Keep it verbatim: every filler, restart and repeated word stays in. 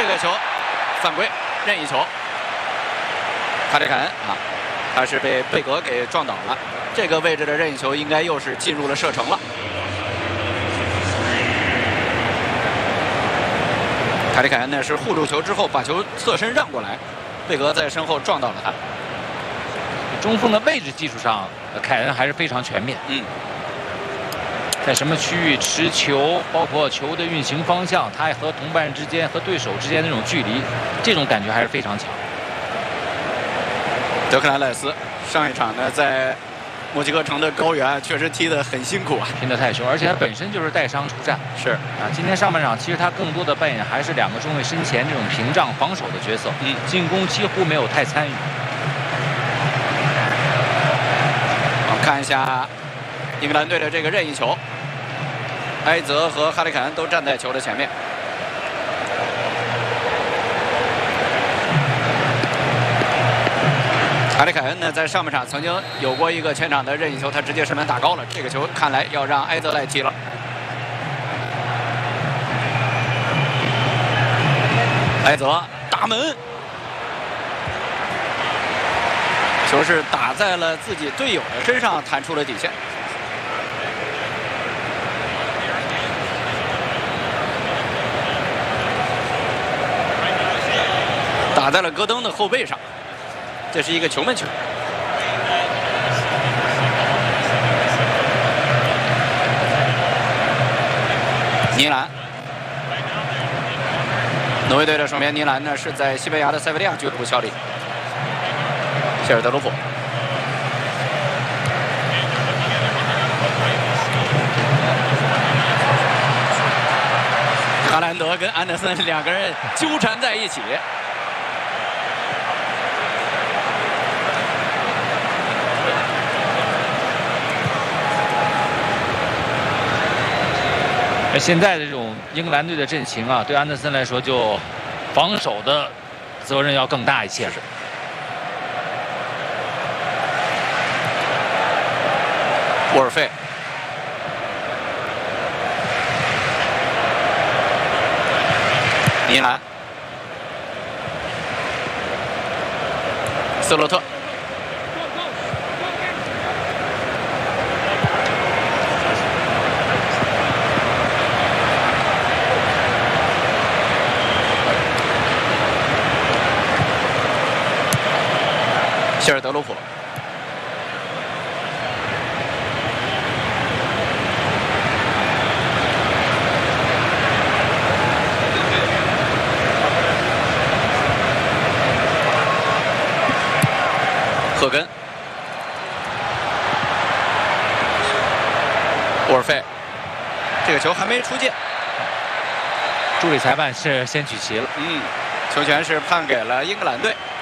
这个球犯规，任意球。卡里凯恩啊，他是被贝格给撞倒了。这个位置的任意球应该又是进入了射程了。卡里凯恩呢是护住球之后把球侧身让过来，贝格在身后撞到了他。 中锋的位置技术上，凯恩还是非常全面。 嗯。 在什么区域持球，包括球的运行方向，他和同伴之间和对手之间的那种距离，这种感觉还是非常强。 德克兰赖斯上一场呢，在墨西哥城的高原确实踢得很辛苦啊， 拼得太凶，而且他本身就是带伤出战。 是啊，今天上半场其实他更多的扮演还是两个中卫身前这种屏障防守的角色， 嗯， 进攻几乎没有太参与。 我们看一下英格兰队的这个任意球。 埃泽和哈里凯恩都站在球的前面。哈里凯恩呢，在上半场曾经有过一个前场的任意球，他直接射门打高了。这个球看来要让埃泽来踢了。埃泽打门，球是打在了自己队友的身上，弹出了底线。 打在了戈登的后背上，这是一个球门球。尼兰，挪威队的守门员尼兰呢是在西班牙的塞维利亚俱乐部效力。谢尔德罗普，哈兰德跟安德森两个人纠缠在一起。 现在的这种英格兰队的阵型啊，对安德森来说就防守的责任要更大一些。 沃尔费，尼兰，斯洛特。 希尔德鲁普，赫根，沃尔费，这个球还没出界， 助理裁判是先举旗了， 嗯，球权是判给了英格兰队。